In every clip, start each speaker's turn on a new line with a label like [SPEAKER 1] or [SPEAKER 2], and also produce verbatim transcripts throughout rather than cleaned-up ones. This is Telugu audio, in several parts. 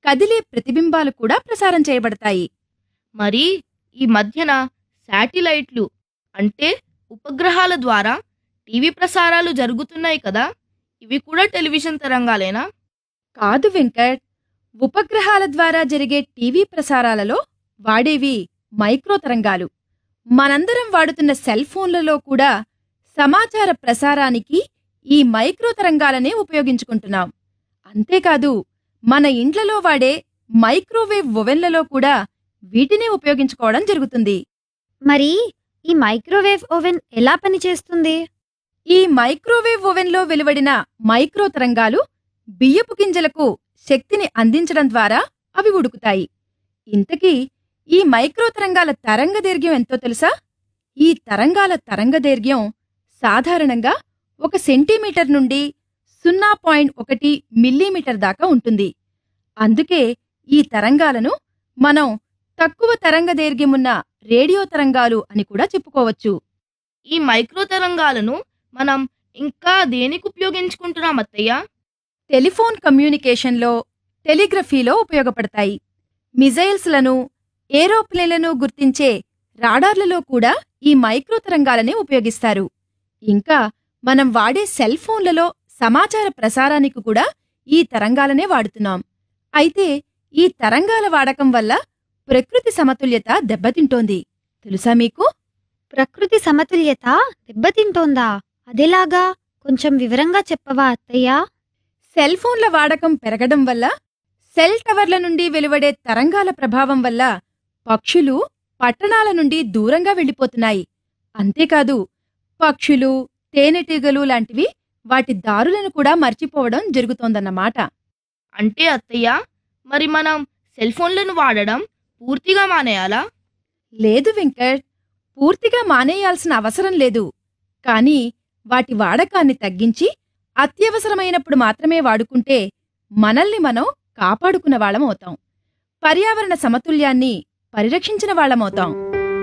[SPEAKER 1] కదిలే ప్రతిబింబాలు కూడా ప్రసారం చేయబడతాయి.
[SPEAKER 2] మరి ఈ మధ్యన శాటిలైట్లు అంటే ఉపగ్రహాల ద్వారా టీవీ ప్రసారాలు జరుగుతున్నాయి కదా, ఇవి కూడా టెలివిజన్ తరంగాలేనా?
[SPEAKER 1] కాదు వెంకట్, ఉపగ్రహాల ద్వారా జరిగే టీవీ ప్రసారాలలో వాడేవి మైక్రో తరంగాలు. మనందరం వాడుతున్న సెల్ ఫోన్లలో కూడా సమాచార ప్రసారానికి ఈ మైక్రో తరంగాలనే ఉపయోగించుకుంటున్నాం. అంతేకాదు, మన ఇండ్లలో వాడే మైక్రోవేవ్ ఓవెన్లలో కూడా వీటినే ఉపయోగించుకోవడం జరుగుతుంది.
[SPEAKER 3] మరి ఈ మైక్రోవేవ్ ఓవెన్ ఎలా పనిచేస్తుంది?
[SPEAKER 1] ఈ మైక్రోవేవ్ ఓవెన్లో వెలువడిన మైక్రో తరంగాలు బియ్యపు గింజలకు శక్తిని అందించడం ద్వారా అవి ఉడుకుతాయి. ఇంతకీ ఈ మైక్రో తరంగాల తరంగదైర్ఘ్యం ఎంతో తెలుసా? ఈ తరంగాల తరంగదైర్ఘ్యం సాధారణంగా ఒక సెంటీమీటర్ నుండి సున్నా పాయింట్ ఒకటి మిల్లీమీటర్ దాకా ఉంటుంది. అందుకే ఈ తరంగాలను మనం తక్కువ తరంగదైర్ఘ్యమున్న రేడియో తరంగాలు అని కూడా చెప్పుకోవచ్చు.
[SPEAKER 2] ఈ మైక్రో తరంగాలను మనం ఇంకా దేనికి ఉపయోగించుకుంటున్నాం అత్తయ్య?
[SPEAKER 1] టెలిఫోన్ కమ్యూనికేషన్లో, టెలిగ్రఫీలో ఉపయోగపడతాయి. మిజైల్స్లను, ఏరోప్లేన్లను గుర్తించే రాడార్లలో కూడా ఈ మైక్రో తరంగాలనే ఉపయోగిస్తారు. ఇంకా మనం వాడే సెల్ ఫోన్లలో సమాచార ప్రసారానికి కూడా ఈ తరంగాలనే వాడుతున్నాం. అయితే ఈ తరంగాల వాడకం వల్ల ప్రకృతి సమతుల్యత దెబ్బతింటోంది. తెలుసా మీకు?
[SPEAKER 3] ప్రకృతి సమతుల్యత దెబ్బతింటోందా? అదెలాగా? కొంచెం వివరంగా చెప్పవా అత్తయ్యా?
[SPEAKER 1] సెల్ ఫోన్ల వాడకం పెరగడం వల్ల, సెల్ టవర్ల నుండి వెలువడే తరంగాల ప్రభావం వల్ల పక్షులు పట్టణాల నుండి దూరంగా వెళ్ళిపోతున్నాయి. అంతేకాదు, పక్షులు, తేనెటీగలు లాంటివి వాటి దారులను కూడా మర్చిపోవడం జరుగుతోందన్నమాట.
[SPEAKER 2] అంటే అత్తయ్య, మరి మనం సెల్ ఫోన్లను వాడడం పూర్తిగా మానేయాలా?
[SPEAKER 1] లేదు వెంకట్, పూర్తిగా మానేయాల్సిన అవసరం లేదు. కానీ వాటి వాడకాన్ని తగ్గించి అత్యవసరమైనప్పుడు మాత్రమే వాడుకుంటే మనల్ని మనం కాపాడుకున్న వాళ్ళమవుతాం. పర్యావరణ సమతుల్యాన్ని పరిరక్షించిన వాళ్ళమవుతాం.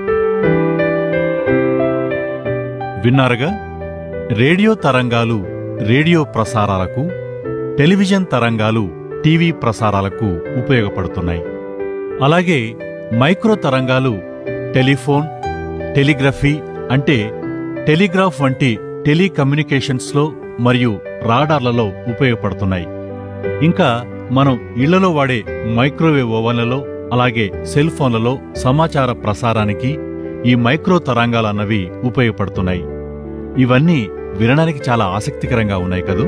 [SPEAKER 4] విన్నారుగా? రేడియో తరంగాలు రేడియో ప్రసారాలకు, టెలివిజన్ తరంగాలు టీవీ ప్రసారాలకు ఉపయోగపడుతున్నాయి. అలాగే మైక్రో తరంగాలు టెలిఫోన్, టెలిగ్రఫీ అంటే టెలిగ్రాఫ్ వంటి టెలికమ్యూనికేషన్స్లో మరియు రాడార్లలో ఉపయోగపడుతున్నాయి. ఇంకా మనం ఇళ్లలో వాడే మైక్రోవేవ్ ఓవన్లలో, అలాగే సెల్ ఫోన్లలో సమాచార ప్రసారానికి ఈ మైక్రో తరంగాలన్నవి ఉపయోగపడుతున్నాయి. ఇవన్నీ వినడానికి చాలా ఆసక్తికరంగా ఉన్నాయి కదూ.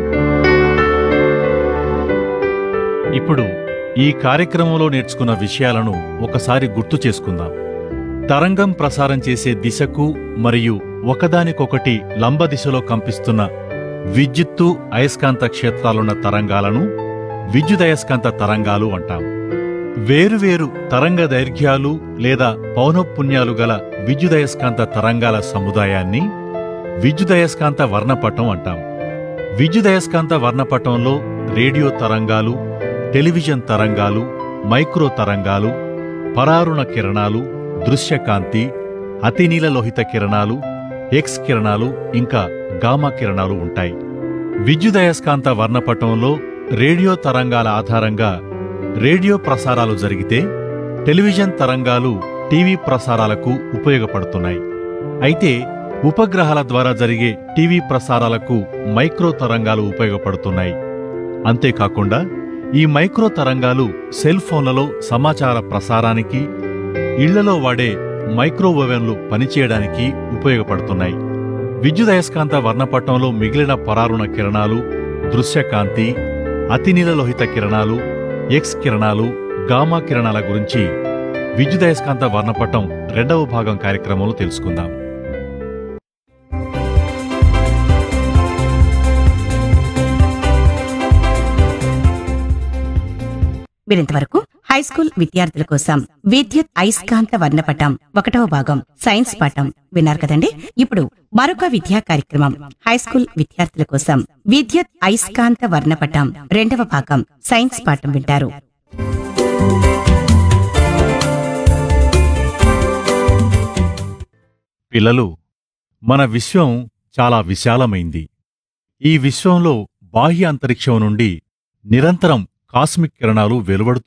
[SPEAKER 4] ఇప్పుడు ఈ కార్యక్రమంలో నేర్చుకున్న విషయాలను ఒకసారి గుర్తు చేసుకుందాం. తరంగం ప్రసారం చేసే దిశకు మరియు ఒకదానికొకటి లంబ దిశలో కంపిస్తున్న విద్యుత్తు అయస్కాంత క్షేత్రాలున్న తరంగాలను విద్యుదయస్కాంత తరంగాలు అంటాం. వేరువేరు తరంగ దైర్ఘ్యాలు లేదా పౌనఃపున్యాలు గల విద్యుదయస్కాంత తరంగాల సముదాయాన్ని విద్యుదయస్కాంత వర్ణపటం అంటాం. విద్యుదయస్కాంత వర్ణపటంలో రేడియో తరంగాలు, టెలివిజన్ తరంగాలు, మైక్రో తరంగాలు, పరారుణ కిరణాలు, దృశ్యకాంతి, అతినీలలోహిత కిరణాలు, ఎక్స్ కిరణాలు, ఇంకా గామా కిరణాలు ఉంటాయి. విద్యుదయస్కాంత వర్ణపటంలో రేడియో తరంగాల ఆధారంగా రేడియో ప్రసారాలు జరిగితే, టెలివిజన్ తరంగాలు టీవీ ప్రసారాలకు ఉపయోగపడుతున్నాయి. అయితే ఉపగ్రహాల ద్వారా జరిగే టీవీ ప్రసారాలకు మైక్రో తరంగాలు ఉపయోగపడుతున్నాయి. అంతేకాకుండా ఈ మైక్రో తరంగాలు సెల్ ఫోన్లలో సమాచార ప్రసారానికి, ఇళ్లలో వాడే మైక్రో ఓవెన్లు పనిచేయడానికి ఉపయోగపడుతున్నాయి. విద్యుదయస్కాంత వర్ణపటంలో మిగిలిన పరారుణ కిరణాలు, దృశ్యకాంతి, అతినీలలోహిత కిరణాలు, ఎక్స్ కిరణాలు, గామా కిరణాల గురించి విద్యుదయస్కాంత వర్ణపటం రెండవ భాగం కార్యక్రమంలో తెలుసుకుందాం.
[SPEAKER 5] మీరింతవరకు హైస్కూల్ విద్యార్థుల కోసం విద్యుత్ అయస్కాంత వర్ణపటం ఒకటవ భాగం సైన్స్ పాఠం విన్నారు కదండి. ఇప్పుడు మరొక విద్యా కార్యక్రమం హైస్కూల్ విద్యార్థుల కోసం విద్యుత్ అయస్కాంత వర్ణపటం రెండవ భాగం సైన్స్ పాఠం వింటారు.
[SPEAKER 4] పిల్లలు, మన విశ్వం చాలా విశాలమైంది. ఈ విశ్వంలో బాహ్య అంతరిక్షం నుండి నిరంతరం కాస్మిక్ కిరణాలు వెలువడుతూ